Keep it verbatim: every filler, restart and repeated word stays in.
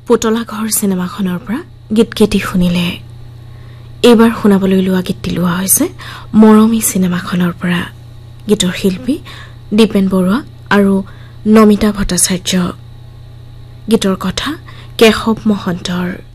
পুতলা ঘৰ চিনেমাখনৰ পৰা গীতকেইটি শুনিলে। এইবাৰ শুনাবলৈ লোৱা গীতটি লোৱা হৈছে মৰমী চিনেমাখনৰ পৰা। গীতৰ শিল্পী দীপেন বৰুৱা আৰু নমিতা ভট্টাচাৰ্য। গীতৰ কথা কেশৱ মহন্তৰ।